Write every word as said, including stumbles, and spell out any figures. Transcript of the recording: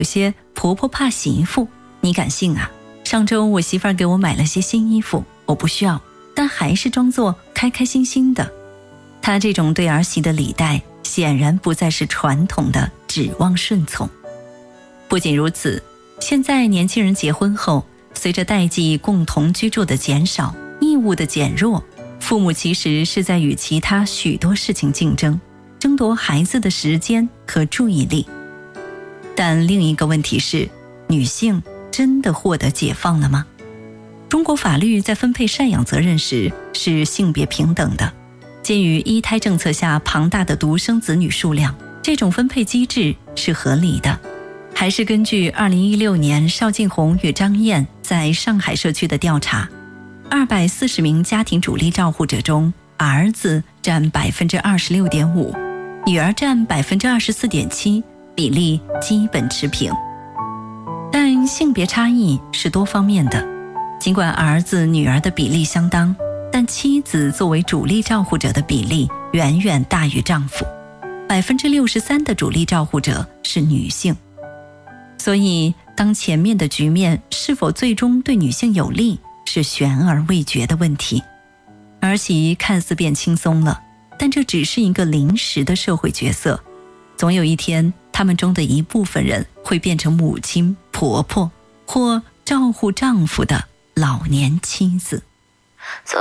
有些婆婆怕媳妇，你敢信啊？上周我媳妇儿给我买了些新衣服，我不需要，但还是装作开开心心的。她这种对儿媳的礼待显然不再是传统的指望顺从。不仅如此，现在年轻人结婚后，随着代际共同居住的减少，义务的减弱，父母其实是在与其他许多事情竞争，争夺孩子的时间和注意力。但另一个问题是，女性真的获得解放了吗？中国法律在分配赡养责任时是性别平等的，鉴于一胎政策下庞大的独生子女数量，这种分配机制是合理的。还是根据二零一六年邵静红与张燕在上海社区的调查，二百四十名家庭主力照护者中，儿子占 百分之二十六点五， 女儿占 百分之二十四点七， 比例基本持平。但性别差异是多方面的，尽管儿子女儿的比例相当，但妻子作为主力照护者的比例远远大于丈夫， 百分之六十三 的主力照护者是女性。所以当前面的局面是否最终对女性有利，是悬而未决的问题。儿媳看似变轻松了，但这只是一个临时的社会角色，总有一天他们中的一部分人会变成母亲、婆婆或照顾丈夫的老年妻子。